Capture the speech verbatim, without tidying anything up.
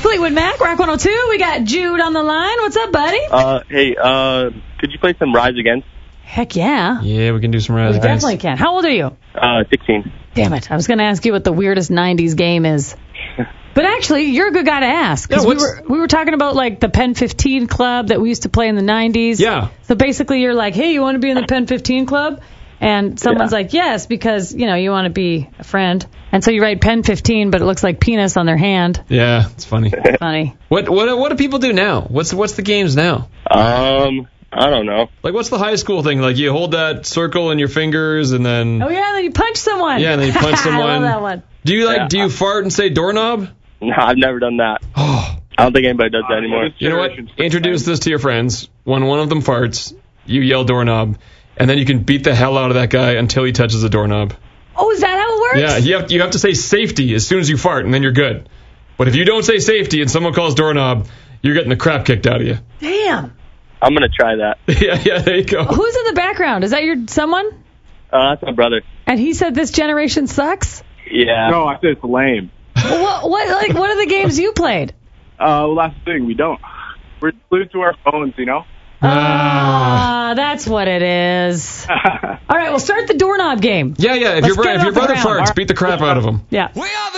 Fleetwood Mac, Rock one oh two. We got Jude on the line. What's up, buddy? Uh, hey, uh, could you play some Rise Against? Heck yeah. Yeah, we can do some Rise We Against. definitely can. How old are you? Uh, sixteen. Damn it. I was going to ask you what the weirdest nineties game is. But actually, you're a good guy to ask. 'Cause Yeah, we what's- were we were talking about like the Pen fifteen Club that we used to play in the nineties. Yeah. So basically, you're like, hey, you want to be in the Pen fifteen Club? And someone's Yeah. like, yes, because, you know, you want to be a friend. And so you write Pen fifteen, but it looks like penis on their hand. Yeah, it's funny. Funny. What what what do people do now? What's what's the games now? Um, I don't know. Like, what's the high school thing? Like, you hold that circle in your fingers and then... Oh, yeah, then you punch someone. Yeah, and then you punch I someone. love that one. Do you, like, Yeah. do you fart and say doorknob? No, I've never done that. Oh, I don't think anybody does that anymore. you know what? Introduce this to your friends. When one of them farts, you yell doorknob, and then you can beat the hell out of that guy until he touches the doorknob. Oh, is that how it works? Yeah, you have, you have to say safety as soon as you fart, and then you're good. But if you don't say safety and someone calls doorknob, you're getting the crap kicked out of you. Damn. I'm going to try that. yeah, yeah, there you go. Who's in the background? Is that your someone? Uh, that's my brother. And he said this generation sucks? Yeah. No, I said it's lame. Well, what, what, like, what are the games you played? Uh, well, that's the thing. We don't. We're glued to our phones, you know? Ah, that's what it is. All right, well, start the doorknob game. Yeah, yeah, if, Let's your, bro- get it if your off the brother ground. farts, beat the crap out of him. Yeah. We